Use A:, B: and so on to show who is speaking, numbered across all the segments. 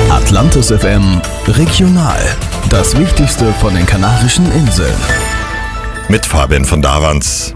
A: Atlantis FM Regional. Das Wichtigste von den Kanarischen Inseln.
B: Mit Fabian von Davans.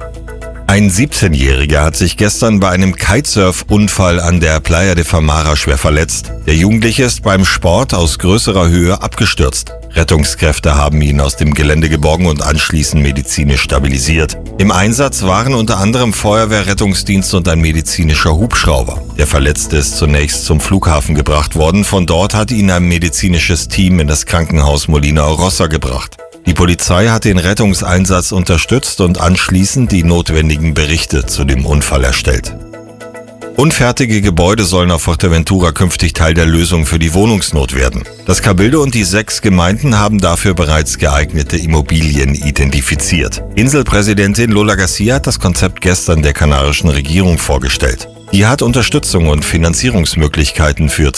B: Ein 17-Jähriger hat sich gestern bei einem Kitesurf-Unfall an der Playa de Famara schwer verletzt. Der Jugendliche ist beim Sport aus größerer Höhe abgestürzt. Rettungskräfte haben ihn aus dem Gelände geborgen und anschließend medizinisch stabilisiert. Im Einsatz waren unter anderem Feuerwehr, Rettungsdienst und ein medizinischer Hubschrauber. Der Verletzte ist zunächst zum Flughafen gebracht worden. Von dort hat ihn ein medizinisches Team in das Krankenhaus Molina Rossa gebracht. Die Polizei hat den Rettungseinsatz unterstützt und anschließend die notwendigen Berichte zu dem Unfall erstellt. Unfertige Gebäude sollen auf Fuerteventura künftig Teil der Lösung für die Wohnungsnot werden. Das Cabildo und die 6 Gemeinden haben dafür bereits geeignete Immobilien identifiziert. Inselpräsidentin Lola Garcia hat das Konzept gestern der kanarischen Regierung vorgestellt. Die hat Unterstützung und Finanzierungsmöglichkeiten für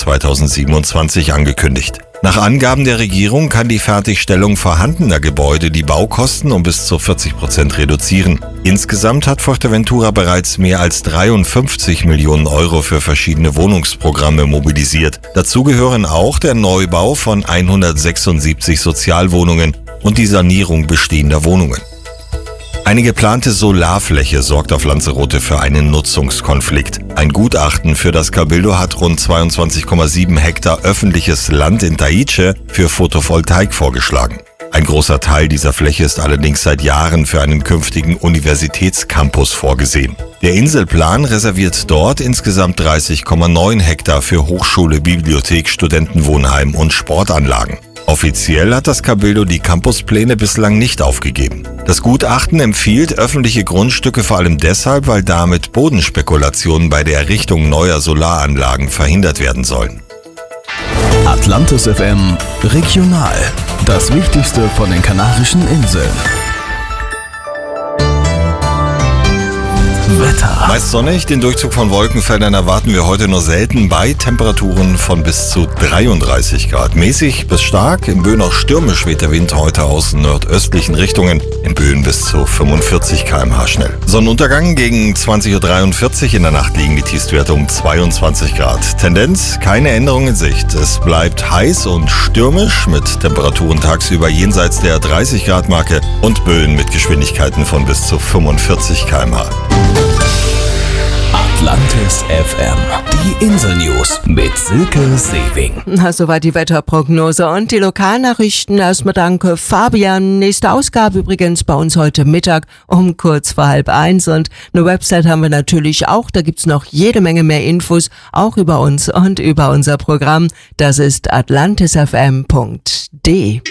B: 2027 angekündigt. Nach Angaben der Regierung kann die Fertigstellung vorhandener Gebäude die Baukosten um bis zu 40% reduzieren. Insgesamt hat Fuerteventura bereits mehr als 53 Millionen Euro für verschiedene Wohnungsprogramme mobilisiert. Dazu gehören auch der Neubau von 176 Sozialwohnungen und die Sanierung bestehender Wohnungen. Eine geplante Solarfläche sorgt auf Lanzarote für einen Nutzungskonflikt. Ein Gutachten für das Cabildo hat rund 22,7 Hektar öffentliches Land in Taiche für Photovoltaik vorgeschlagen. Ein großer Teil dieser Fläche ist allerdings seit Jahren für einen künftigen Universitätscampus vorgesehen. Der Inselplan reserviert dort insgesamt 30,9 Hektar für Hochschule, Bibliothek, Studentenwohnheim und Sportanlagen. Offiziell hat das Cabildo die Campuspläne bislang nicht aufgegeben. Das Gutachten empfiehlt öffentliche Grundstücke vor allem deshalb, weil damit Bodenspekulationen bei der Errichtung neuer Solaranlagen verhindert werden sollen.
A: Atlantis FM Regional. Das Wichtigste von den Kanarischen Inseln. Wetter.
B: Meist sonnig, den Durchzug von Wolkenfeldern erwarten wir heute nur selten bei Temperaturen von bis zu 33 Grad. Mäßig bis stark, in Böen auch stürmisch weht der Wind heute aus nordöstlichen Richtungen, in Böen bis zu 45 km/h schnell. Sonnenuntergang gegen 20.43 Uhr, in der Nacht liegen die Tiefstwerte um 22 Grad. Tendenz, keine Änderung in Sicht. Es bleibt heiß und stürmisch mit Temperaturen tagsüber jenseits der 30 Grad Marke und Böen mit Geschwindigkeiten von bis zu 45 km/h.
A: Atlantis FM. Die Insel-News mit Silke Sewing.
C: Soweit die Wetterprognose und die Lokalnachrichten. Erstmal danke Fabian. Nächste Ausgabe übrigens bei uns heute Mittag um kurz vor 12:30. Und eine Website haben wir natürlich auch. Da gibt's noch jede Menge mehr Infos, auch über uns und über unser Programm. Das ist atlantisfm.de.